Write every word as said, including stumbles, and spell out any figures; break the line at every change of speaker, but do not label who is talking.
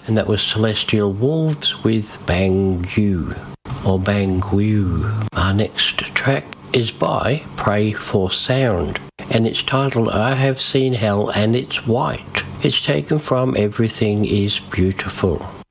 and that was Celestial Wolves with Bangui, or Bangui. Our next track is by Pray for Sound, and it's titled I Have Seen Hell and It's White. It's taken from Everything is Beautiful.